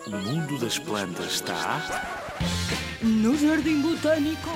O mundo das plantas está no Jardim Botânico.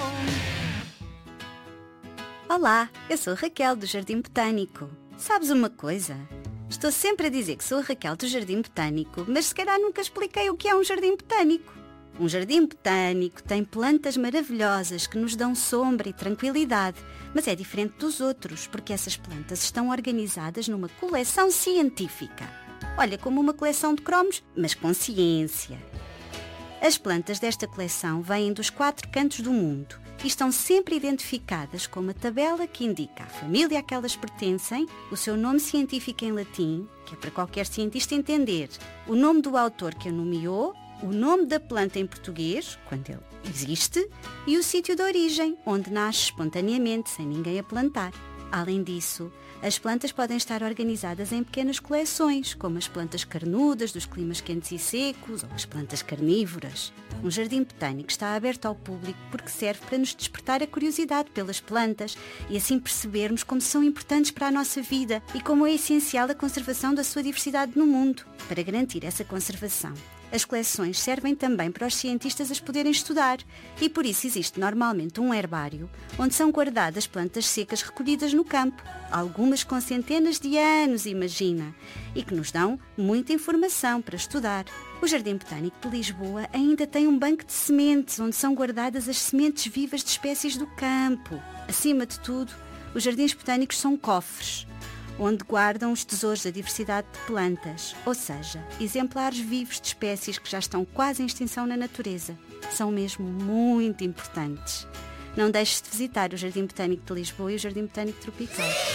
Olá, eu sou a Raquel do Jardim Botânico. Sabes uma coisa? Estou sempre a dizer que sou a Raquel do Jardim Botânico, mas se calhar nunca expliquei o que é um jardim botânico. Um jardim botânico tem plantas maravilhosas que nos dão sombra e tranquilidade, mas é diferente dos outros, porque essas plantas estão organizadas numa coleção científica. Olha, como uma coleção de cromos, mas com ciência. As plantas desta coleção vêm dos 4 cantos do mundo e estão sempre identificadas com uma tabela que indica a família a que elas pertencem, o seu nome científico em latim, que é para qualquer cientista entender, o nome do autor que a nomeou, o nome da planta em português, quando ele existe, e o sítio de origem, onde nasce espontaneamente, sem ninguém a plantar. Além disso, as plantas podem estar organizadas em pequenas coleções, como as plantas carnudas dos climas quentes e secos ou as plantas carnívoras. Um jardim botânico está aberto ao público porque serve para nos despertar a curiosidade pelas plantas e assim percebermos como são importantes para a nossa vida e como é essencial a conservação da sua diversidade no mundo. Para garantir essa conservação, as coleções servem também para os cientistas as poderem estudar e por isso existe normalmente um herbário onde são guardadas plantas secas recolhidas no campo, algumas com centenas de anos, imagina, e que nos dão muita informação para estudar. O Jardim Botânico de Lisboa ainda tem um banco de sementes onde são guardadas as sementes vivas de espécies do campo. Acima de tudo, os jardins botânicos são cofres, onde guardam os tesouros da diversidade de plantas, ou seja, exemplares vivos de espécies que já estão quase em extinção na natureza. São mesmo muito importantes. Não deixes de visitar o Jardim Botânico de Lisboa e o Jardim Botânico Tropical.